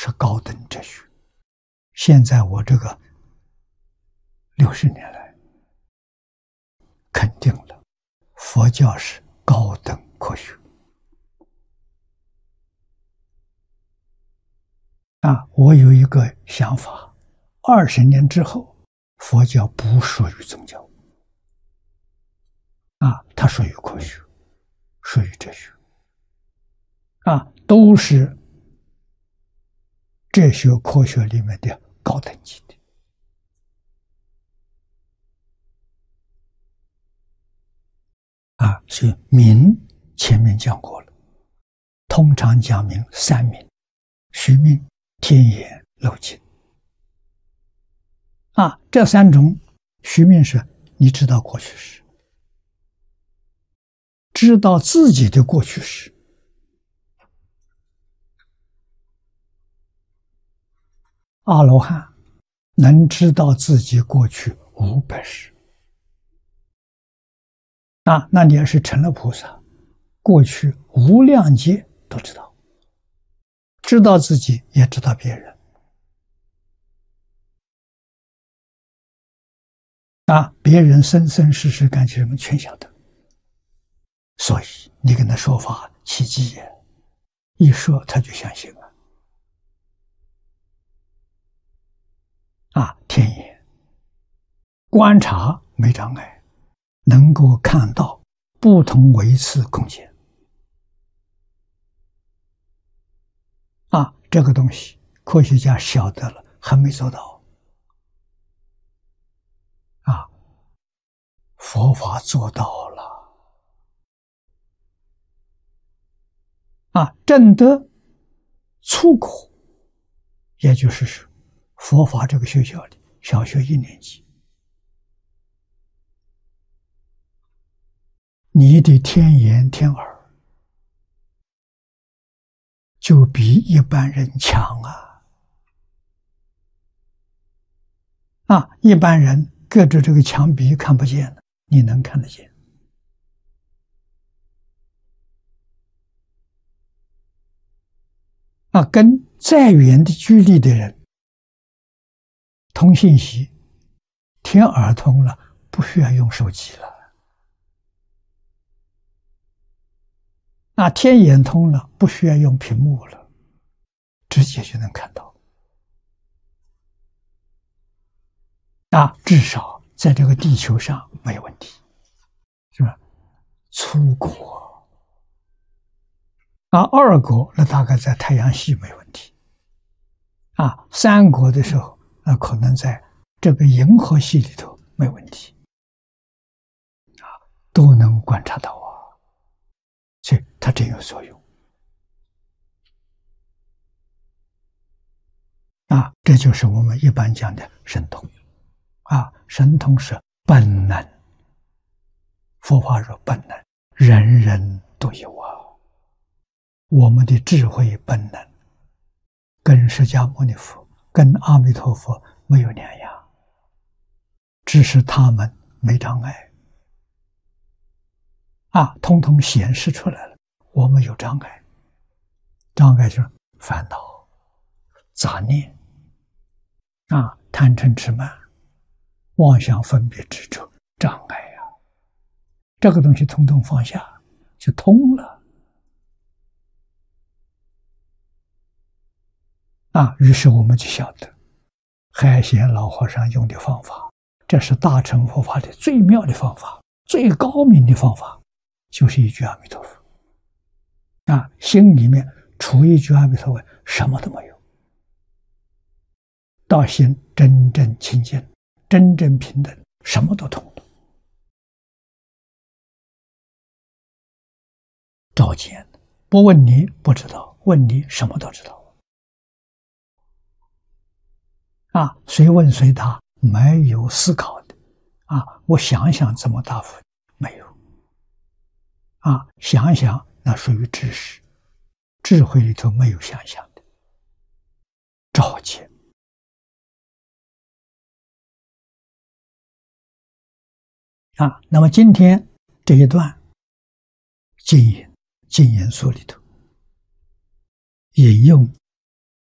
是高等哲学。现在我这个60年来肯定了，佛教是高等科学。我有一个想法，20年之后，佛教不属于宗教，它属于科学，属于哲学，都是哲学科学里面的高等级的。所以名前面讲过了，通常讲名3名：虚名、天眼、漏尽。这3种虚名是你知道过去式，知道自己的过去式。阿罗汉能知道自己过去500世。那你要是成了菩萨，过去无量劫都知道，知道自己也知道别人。别人生生世世干些什么全晓得。所以你跟他说法奇迹也，一说他就相信了。天眼观察没障碍，能够看到不同维次空间。这个东西科学家晓得了，还没做到。佛法做到了。证得初果，也就是说，佛法这个学校里，小学1年级，你的天眼天耳就比一般人强一般人隔着这个墙壁看不见的，你能看得见。跟再远的距离的人通信息，天耳通了，不需要用手机了。天眼通了，不需要用屏幕了，直接就能看到。至少在这个地球上没有问题，是吧？初果，2果那大概在太阳系没问题。3果的时候，那可能在这个银河系里头没问题。都能观察到所以它真有作用。这就是我们一般讲的神通。神通是本能，佛法说本能，人人都有我们的智慧本能跟释迦牟尼佛、跟阿弥陀佛没有两样，只是他们没障碍。通通显示出来了，我们有障碍。障碍就是烦恼、杂念贪嗔痴慢、妄想分别执着，障碍这个东西统统放下，就通了。于是我们就晓得海贤老和尚用的方法，这是大乘佛法的最妙的方法，最高明的方法，就是一句阿弥陀佛。心里面除一句阿弥陀佛，什么都没有。到心真正清净，真正平等，什么都通了。照见，不问你不知道，问你什么都知道。随问随答，没有思考的。我想想怎么答复，没有。想想那属于知识，智慧里头没有想象的。照见。那么今天这一段经言疏里头引用